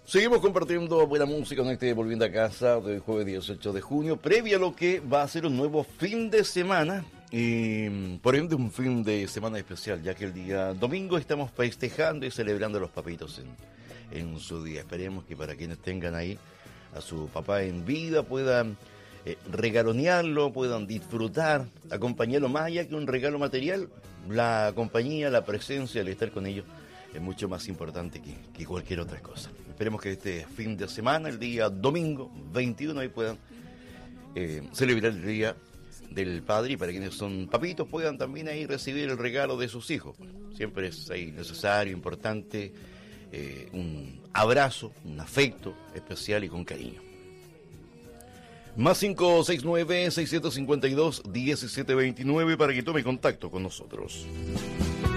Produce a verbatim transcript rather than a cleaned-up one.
Seguimos compartiendo buena música en este Volviendo a Casa del jueves dieciocho de junio, previo a lo que va a ser un nuevo fin de semana, y por ende un fin de semana especial, ya que el día domingo estamos festejando y celebrando a los papitos en, en su día. Esperemos que para quienes tengan ahí a su papá en vida puedan eh, regalonearlo, puedan disfrutar, acompañarlo, más allá que un regalo material, la compañía, la presencia, el estar con ellos es mucho más importante que, que cualquier otra cosa. Esperemos que este fin de semana, el día domingo veintiuno, ahí puedan eh, celebrar el Día del Padre, y para quienes son papitos puedan también ahí recibir el regalo de sus hijos. Siempre es ahí necesario, importante, eh, un abrazo, un afecto especial y con cariño. Más cinco seis nueve, seis cinco dos, uno siete dos nueve para que tome contacto con nosotros.